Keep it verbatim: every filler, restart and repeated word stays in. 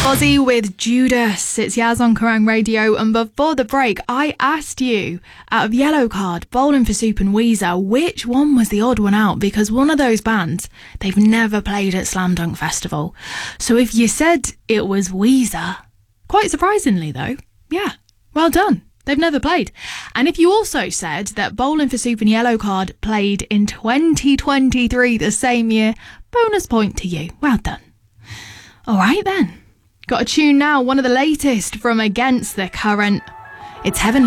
Ozzy with Judas. It's Yaz on Kerrang Radio, and before the break, I asked you, out of Yellow Card, Bowling for Soup and Weezer, which one was the odd one out, because one of those bands, they've never played at Slam Dunk Festival. So if you said it was Weezer, quite surprisingly though, yeah, well done. They've never played. And if you also said that Bowling for Soup and Yellow Card played in twenty twenty-three, the same year, bonus point to you. Well done. All right then. Got a tune now, one of the latest from Against the Current. It's Heavenly.